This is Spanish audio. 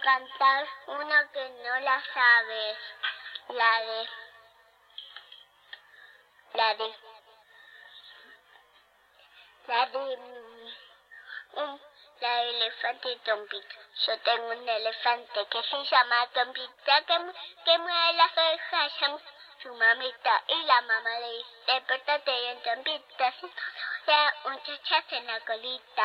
cantar una que no la sabes. La de la de elefante y Tompita. Yo tengo un elefante que se llama Tompita, que mueve las orejas, llama su mamita, y la mamá le dice, despertate bien, Tompita, si no se un chachazo en la colita.